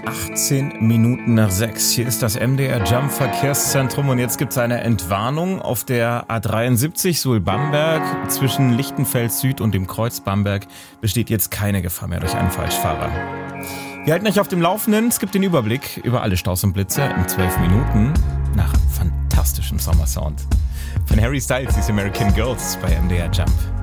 18 Minuten nach 6. Hier ist das MDR Jump Verkehrszentrum und jetzt gibt es eine Entwarnung auf der A73 Suhl-Bamberg. Zwischen Lichtenfeld Süd und dem Kreuz Bamberg besteht jetzt keine Gefahr mehr durch einen Falschfahrer. Wir halten euch auf dem Laufenden. Es gibt den Überblick über alle Staus und Blitze in 12 Minuten nach fantastischem Sommersound. Von Harry Styles, die American Girls bei MDR Jump.